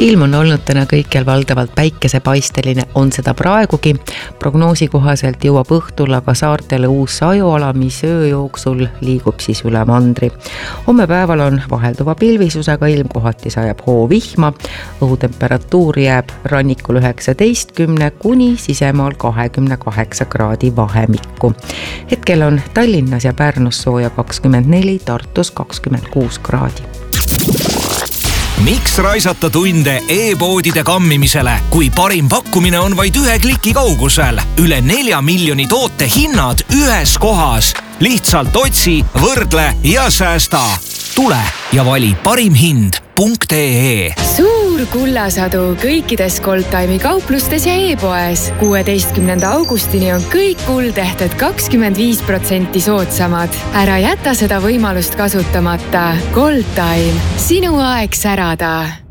Ilm on olnud täna kõikjal valdavalt päikesepaisteline, on seda praegugi. Prognoosi kohaselt jõuab õhtul aga saartele uus sajuala, mis öö jooksul liigub siis üle mandri. Homme päeval on vahelduva pilvisusega ilm, kohati sajab hoovihma. Õhutemperatuur jääb rannikul 19 kuni sisemaal 28 kraadi vahemikku. Hetkel on Tallinnas ja Pärnus sooja 24, Tartus 26 kraadi. Miks raisata tunde e-poodide kammimisele, kui parim pakkumine on vaid 1 kliki kaugusel? Üle 4 miljoni toote hinnad ühes kohas. Lihtsalt otsi, võrdle ja säästa. Tule ja vali parimhind.ee. Suur kullasadu kõikides Goldtime'i kauplustes ja e-poes. 16. augustini on kõik kuldehted 25% soodsamad. Ära jäta seda võimalust kasutamata. Goldtime. Sinu aeg särada.